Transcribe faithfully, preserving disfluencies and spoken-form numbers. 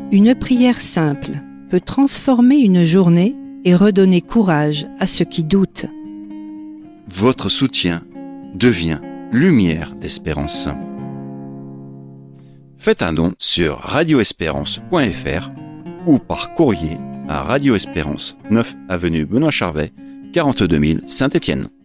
Une prière simple peut transformer une journée et redonner courage à ceux qui doutent. Votre soutien devient lumière d'espérance. Faites un don sur radio espérance point f r ou par courrier à Radio Espérance, neuf avenue Benoît Charvet, quarante-deux mille Saint-Étienne.